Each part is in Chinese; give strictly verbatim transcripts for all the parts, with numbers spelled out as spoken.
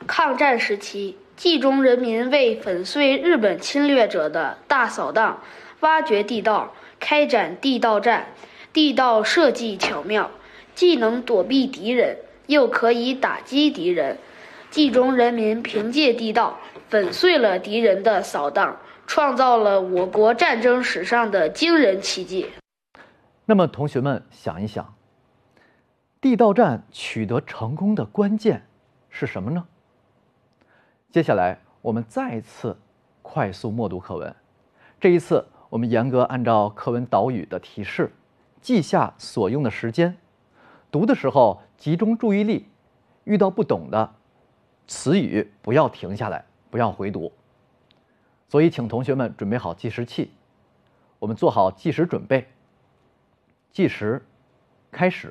抗战时期，冀中人民为粉碎日本侵略者的大扫荡，挖掘地道，开展地道战。地道设计巧妙，既能躲避敌人，又可以打击敌人。冀中人民凭借地道，粉碎了敌人的扫荡，创造了我国战争史上的惊人奇迹。 那么，同学们想一想，地道战取得成功的关键是什么呢？接下来，我们再次快速默读课文。这一次，我们严格按照课文导语的提示，记下所用的时间。读的时候集中注意力，遇到不懂的词语不要停下来，不要回读。所以，请同学们准备好计时器，我们做好计时准备。计时开始。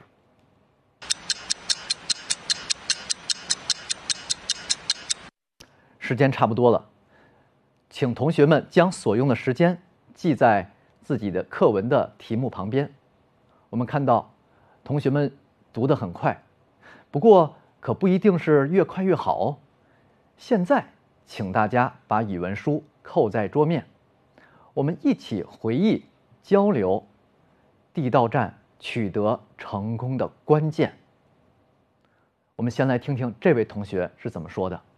时间差不多了，请同学们将所用的时间记在自己的课文的题目旁边。我们看到同学们读得很快，不过可不一定是越快越好哦。现在请大家把语文书扣在桌面，我们一起回忆交流地道战取得成功的关键。我们先来听听这位同学是怎么说的。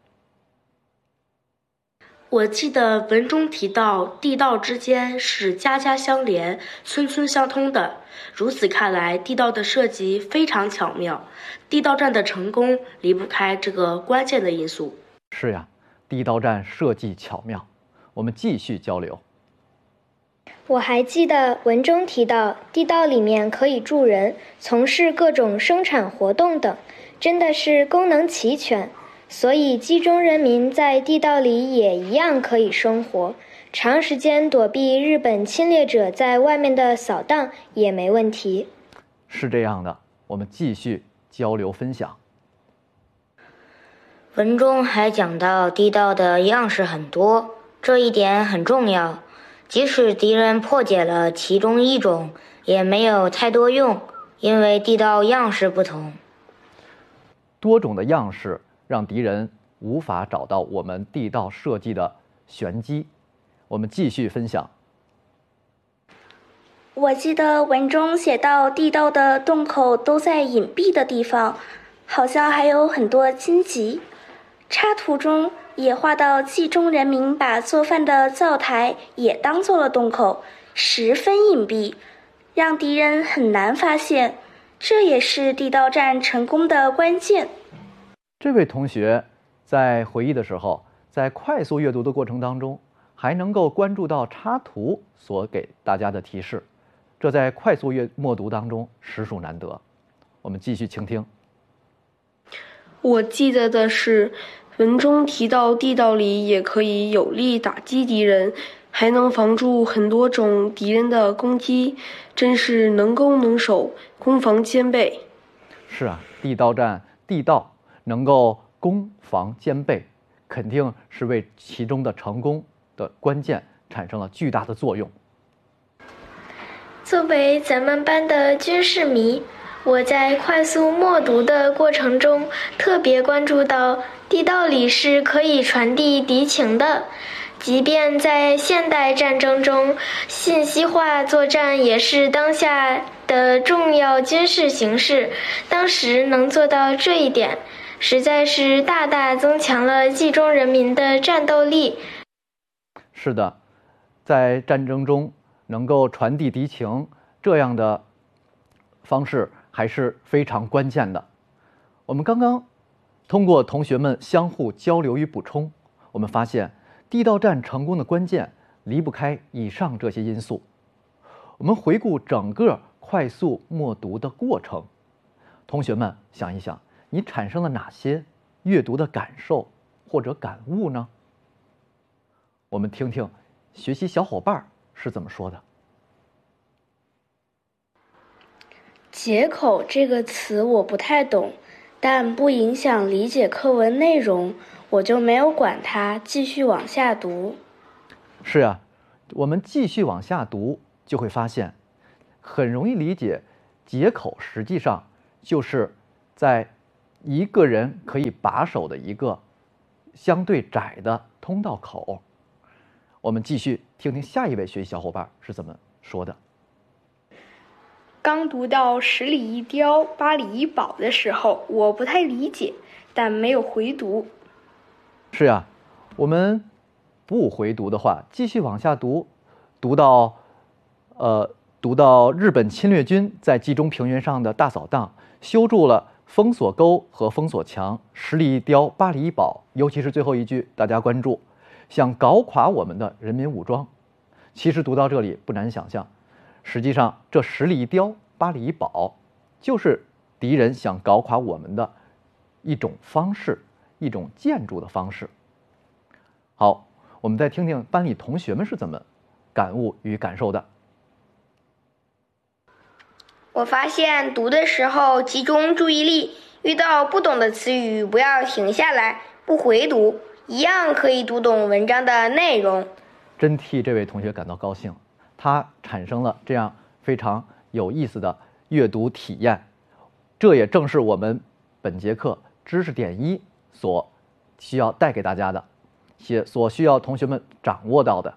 我记得文中提到，地道之间是家家相连、村村相通的。如此看来，地道的设计非常巧妙，地道战的成功离不开这个关键的因素。 是呀，地道战设计巧妙。我们继续交流。 我还记得文中提到，地道里面可以住人，从事各种生产活动等，真的是功能齐全。所以冀中人民在地道里也一样可以生活，长时间躲避日本侵略者在外面的扫荡也没问题。 是这样的，我们继续交流分享。 文中还讲到地道的样式很多，这一点很重要。即使敌人破解了其中一种，也没有太多用，因为地道样式不同。 多种的样式让敌人无法找到我们地道设计的玄机。我们继续分享。 我记得文中写到，地道的洞口都在隐蔽的地方，好像还有很多荆棘。插图中也画到冀中人民把做饭的灶台也当做了洞口，十分隐蔽，让敌人很难发现。这也是地道战成功的关键。 这位同学在回忆的时候，在快速阅读的过程当中，还能够关注到插图所给大家的提示，这在快速阅默读当中实属难得。我们继续倾听。 我记得的是，文中提到地道里也可以有力打击敌人，还能防住很多种敌人的攻击，真是能攻能守，攻防兼备。 是啊，地道战，地道能够攻防兼备，肯定是为其中的成功的关键产生了巨大的作用。 作为咱们班的军事迷，我在快速默读的过程中特别关注到，地道里是可以传递敌情的。即便在现代战争中，信息化作战也是当下的重要军事形势，当时能做到这一点，实在是大大增强了冀中人民的战斗力。 是的，在战争中能够传递敌情，这样的方式还是非常关键的。我们刚刚通过同学们相互交流与补充，我们发现地道战成功的关键离不开以上这些因素。我们回顾整个快速默读的过程，同学们想一想，你产生了哪些阅读的感受或者感悟呢？我们听听学习小伙伴是怎么说的。 解口这个词我不太懂，但不影响理解课文内容，我就没有管它，继续往下读。 是啊，我们继续往下读，就会发现很容易理解，解口实际上就是在一个人可以把守的一个相对窄的通道口。我们继续听听下一位学习小伙伴是怎么说的。 刚读到十里一雕，八里一宝的时候，我不太理解，但没有回读。 是呀，我们不回读的话，继续往下读，读到，呃，读到日本侵略军在冀中平原上的大扫荡，修筑了封锁沟和封锁墙，十里一雕，八里一宝，尤其是最后一句，大家关注，想搞垮我们的人民武装。其实读到这里不难想象，实际上这十里一雕，八里一宝，就是敌人想搞垮我们的一种方式，一种建筑的方式。好，我们再听听班里同学们是怎么感悟与感受的。 我发现读的时候集中注意力，遇到不懂的词语不要停下来，不回读，一样可以读懂文章的内容。 真替这位同学感到高兴，他产生了这样非常有意思的阅读体验，这也正是我们本节课知识点一所需要带给大家的，且所需要同学们掌握到的。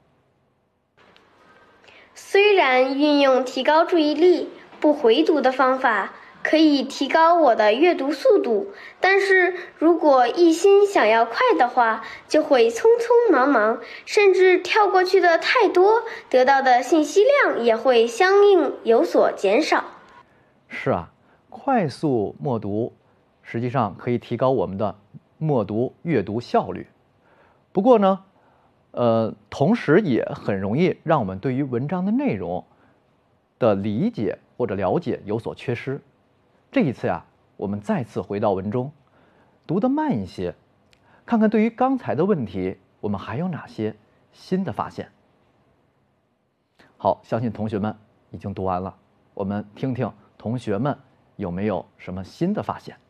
虽然运用提高注意力、不回读的方法可以提高我的阅读速度，但是如果一心想要快的话，就会匆匆忙忙，甚至跳过去的太多，得到的信息量也会相应有所减少。 是啊，快速默读实际上可以提高我们的默读阅读效率。不过呢，呃，同时也很容易让我们对于文章的内容的理解或者了解有所缺失。这一次呀，我们再次回到文中，读得慢一些，看看对于刚才的问题，我们还有哪些新的发现。好，相信同学们已经读完了，我们听听同学们有没有什么新的发现。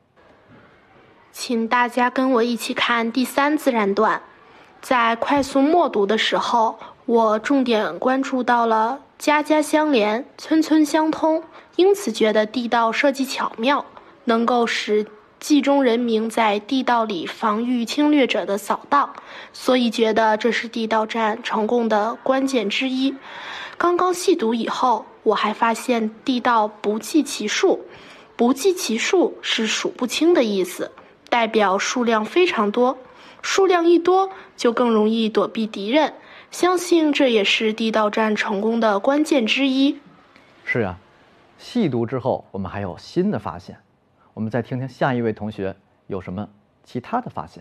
请大家跟我一起看第三自然段。在快速默读的时候，我重点关注到了家家相连，村村相通，因此觉得地道设计巧妙，能够使冀中人民在地道里防御侵略者的扫荡，所以觉得这是地道战成功的关键之一。刚刚细读以后，我还发现地道不计其数，不计其数是数不清的意思，代表数量非常多，数量一多就更容易躲避敌人，相信这也是地道战成功的关键之一。 是啊，细读之后我们还有新的发现，我们再听听下一位同学有什么其他的发现。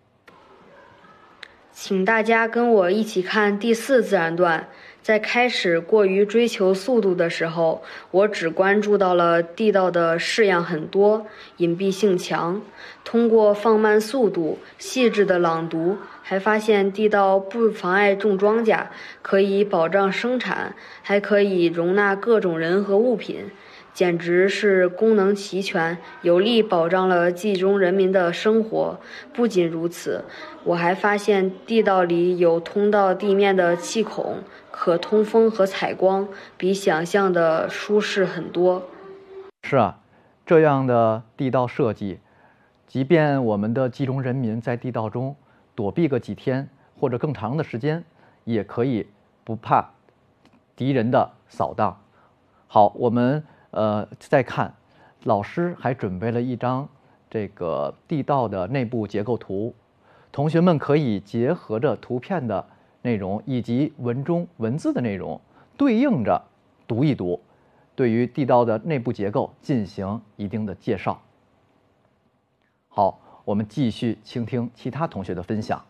请大家跟我一起看第四自然段。在开始过于追求速度的时候，我只关注到了地道的式样很多，隐蔽性强。通过放慢速度、细致的朗读，还发现地道不妨碍种庄稼，可以保障生产，还可以容纳各种人和物品，简直是功能齐全，有力保障了冀中人民的生活。不仅如此，我还发现地道里有通到地面的气孔，可通风和采光，比想象的舒适很多。 是啊，这样的地道设计，即便我们的冀中人民在地道中躲避个几天或者更长的时间，也可以不怕敌人的扫荡。好，我们呃再看，老师还准备了一张这个地道的内部结构图，同学们可以结合着图片的内容以及文中文字的内容对应着读一读，对于地道的内部结构进行一定的介绍。好，我们继续倾听其他同学的分享。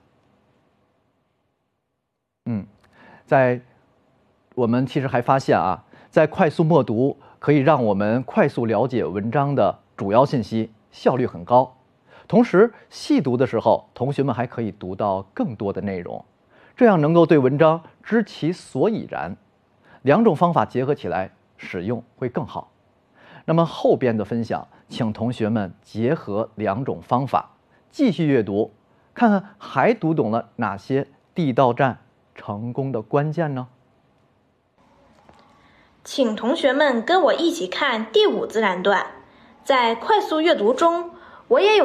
嗯，在我们其实还发现啊，在快速默读可以让我们快速了解文章的主要信息，效率很高。同时，细读的时候，同学们还可以读到更多的内容，这样能够对文章知其所以然。两种方法结合起来使用会更好。那么后边的分享，请同学们结合两种方法继续阅读，看看还读懂了哪些地道战成功的关键呢？ 请同学们跟我一起看第五自然段。 在快速阅读中，我也有